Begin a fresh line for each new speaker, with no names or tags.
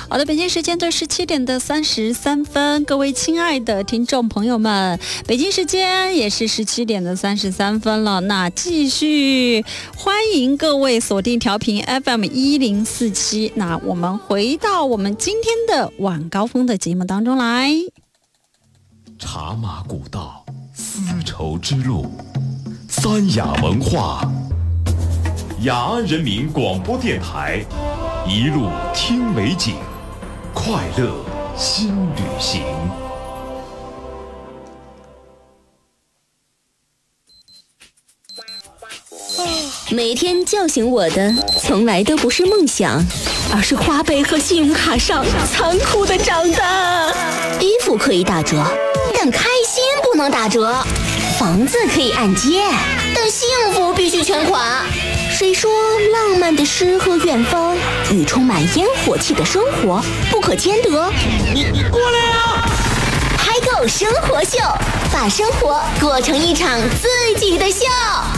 好的，北京时间的17:33，各位亲爱的听众朋友们，北京时间也是17:33了。那继续欢迎各位锁定调频 FM1047。那我们回到我们今天的晚高峰的节目当中来。
茶马古道，丝绸之路，三雅文化，雅安人民广播电台，一路听美景，快乐新旅行。
每天叫醒我的从来都不是梦想，而是花呗和信用卡上残酷的账单。衣服可以打折，但开心不能打折；房子可以按揭，但幸福必须全款。谁说浪漫的诗和远方与充满烟火气的生活不可兼得？
你过来啊！
嗨购生活秀，把生活过成一场自己的秀。